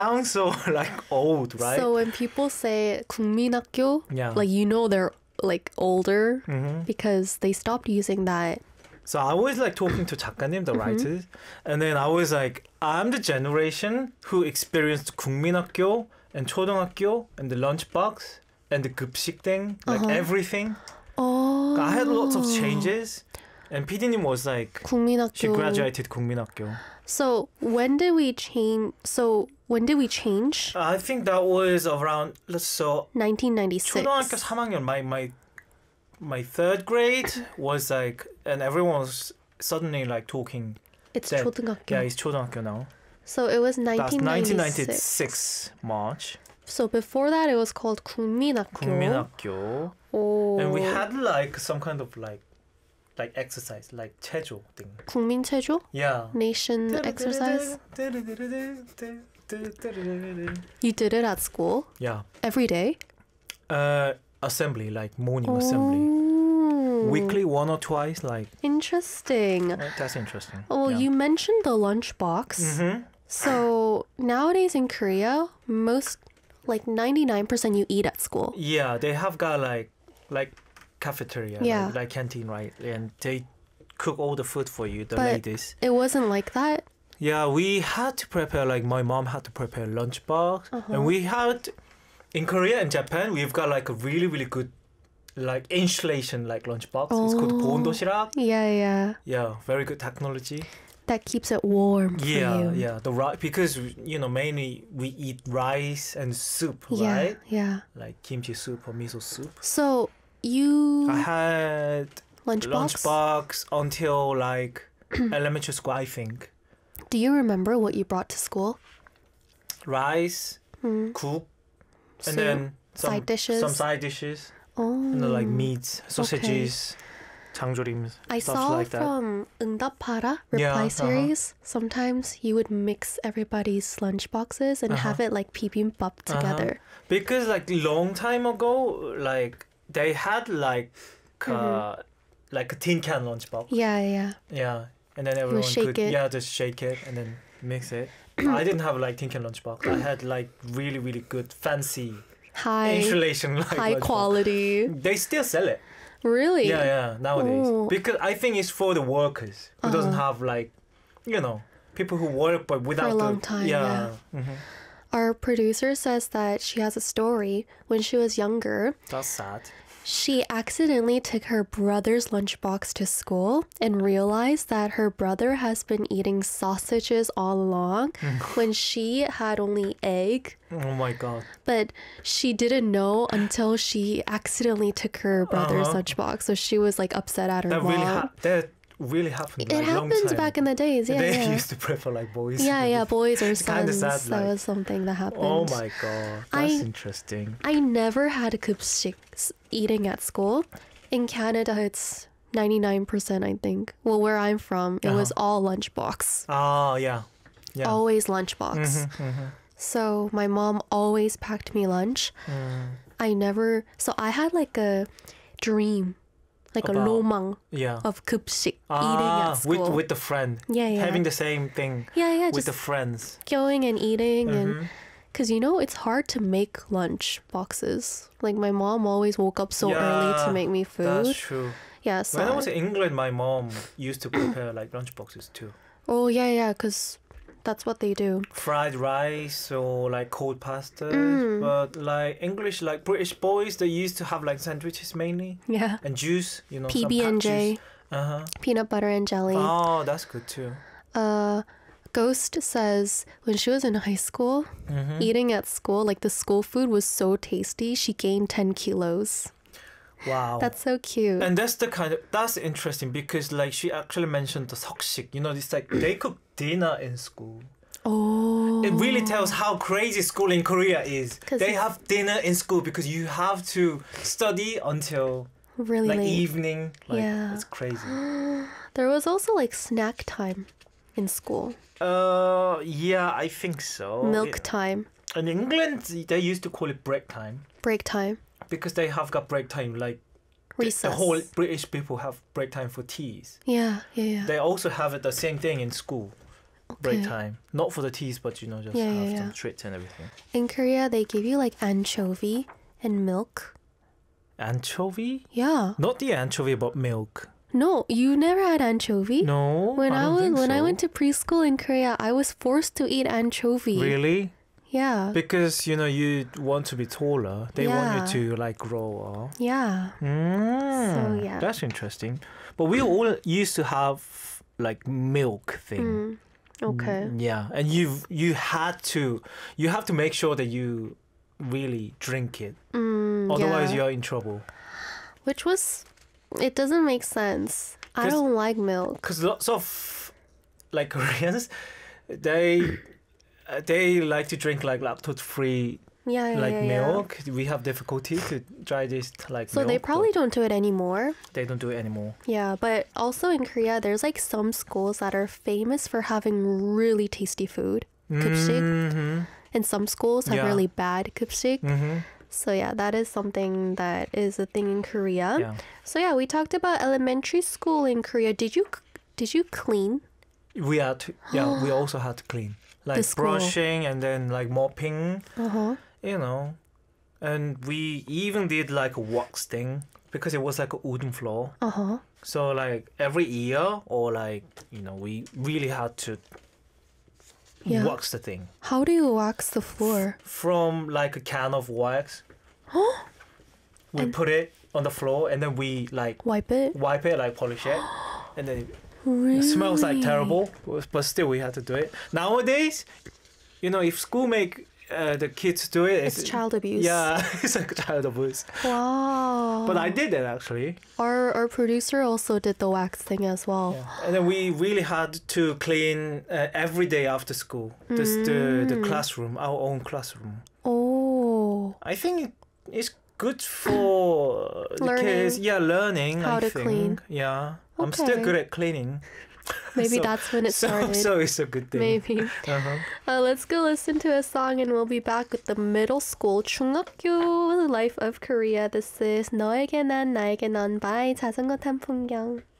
sounds so like old, right? So when people say 국민학교, Yeah. like you know they're like older Mhm. because they stopped using that. So I was like talking to 작가님, the writers, and then I was like, I'm the generation who experienced 국민학교 and 초등학교 and the lunchbox and the 급식 thing, like everything. Oh. I had lots of changes, and PD님 was like, 국민학교. she graduated 국민학교. So when did we change? I think that was around, so 1996. 초등학교 3학년, my third grade was like, and everyone was suddenly like talking. It's that, 초등학교. Yeah, it's 초등학교 now. So it was That's 1996. 1996 March. So before that, it was called 국민학교. 국민학교. Oh. And we had like some kind of like exercise, like 체조 thing. 국민체조? Yeah. Nation exercise? You did it at school? Yeah. Every day? Assembly, like morning assembly. Oh. Weekly, one or twice, like. Interesting. That's interesting. Oh, yeah. you mentioned the lunchbox. Mm-hmm. So nowadays in Korea, most, like 99% you eat at school. Yeah, they have got like cafeteria, Yeah. like canteen, right? And they cook all the food for you, the But ladies. it wasn't like that. Yeah, we had to prepare, like my mom had to prepare lunchbox. And we had, in Korea and Japan, we've got like a really, really good like insulation like lunchbox. It's called 보온도시락. Yeah. Yeah, very good technology. That keeps it warm for you. Yeah, because mainly we eat rice and soup, right? Yeah. Like kimchi soup or miso soup. So you I had lunchbox until like elementary school, I think. Do you remember what you brought to school? Rice, cook, and then some side dishes. Some side dishes. Oh. And then like meats, sausages, 장조림, I stuff saw like that. from 응답하라 reply series, sometimes you would mix everybody's lunchboxes and have it like bibimbap together. Because like long time ago, like they had like a tin can lunchbox. Yeah. Yeah, and then everyone shake it. Yeah, just shake it and then mix it. I didn't have like tin can lunchbox. I had like really, really good fancy insulation like high lunchbox. Quality. They still sell it. Really? Yeah, nowadays. Oh. Because I think it's for the workers who doesn't have like, people who work but without For a long time. Yeah. Mm-hmm. Our producer says that she has a story. When she was younger, That's sad. she accidentally took her brother's lunchbox to school and realized that her brother has been eating sausages all along when she had only egg. Oh my god. But she didn't know until she accidentally took her brother's lunchbox. So she was like upset at her mom. That really happened. It like, happens long time. back in the days. Yeah, They yeah. used to prefer like boys. Yeah, boys or It's kinda sons. sad, That like- was something that happened. Oh my god. That's interesting. I never had a 급식 eating at school. In Canada, it's 99%, I think. Well, where I'm from, it was all lunchbox. Oh, yeah. Always lunchbox. So my mom always packed me lunch. So I had like a dream, like a lo망 of 급식, eating at school. With the friend. Yeah. Having the same thing. Yeah, With just the friends. going and eating and because it's hard to make lunch boxes. Like my mom always woke up so early to make me food. That's true. Yeah, so When I was in England, my mom used to prepare like lunch boxes too. Oh yeah, because that's what they do. Fried rice or like cold pasta. But like English, like British boys, they used to have like sandwiches mainly. Yeah. And juice, some PB&J, juice. peanut butter and jelly. Oh, that's good too. Ghost says when she was in high school, eating at school, like the school food was so tasty, she gained 10 kilos. Wow. That's so cute. And that's interesting because like she actually mentioned the 석식. It's like they cook dinner in school. Oh. It really tells how crazy school in Korea is. They have dinner in school because you have to study until really like late. Evening. Like, Yeah. It's crazy. There was also like snack time in school. Yeah, I think so. Milk time. In England, they used to call it break time. Break time. Because they have got break time, like Recess. the whole British people have break time for teas. Yeah. They also have it the same thing in school. break time. Not for the teas, but you know, just have some treats and everything. In Korea, they give you like anchovy and milk. Anchovy? Yeah. Not the anchovy, but milk. No, you never had anchovy? No, when I went to preschool in Korea, I was forced to eat anchovy. Really? Yeah. Because, you know, you want to be taller. They want you to like grow up. Yeah. So, yeah. That's interesting. But we all used to have like milk thing. Okay. Yeah. And you have to make sure that you really drink it. Otherwise you're in trouble. It doesn't make sense. I don't like milk. Because lots of like Koreans, they like to drink like lactose-free milk. We have difficulty to try this like so milk. They probably don't do it anymore. They don't do it anymore. Yeah, but also in Korea, there's like some schools that are famous for having really tasty food. 급식. And some schools have really bad 급식. So yeah, that is something that is a thing in Korea. Yeah. So yeah, we talked about elementary school in Korea. Did you clean? We had to, we also had to clean. Like brushing and then like mopping. You know. And we even did like a wax thing because it was like a wooden floor. So like every year or like, you know, we really had to wax the thing. How do you wax the floor? From like a can of wax. We put it on the floor and then we like wipe it, like polish it. And then it smells like terrible, but still we had to do it. Nowadays, you know, if school make the kids do it, it's child abuse. Yeah, it's like child abuse. Wow. But I did it actually. Our producer also did the wax thing as well. Yeah. And then we really had to clean every day after school. The classroom, our own classroom. Oh. I think it's good for the kids. Yeah, learning how to clean. Yeah. Okay. I'm still good at cleaning. Maybe that's when it started. So it's a good thing. Maybe. Let's go listen to a song and we'll be back with the middle school 중학교 life of Korea. This is 너에게 난 나에게 넌 by 자전거 탄 풍경.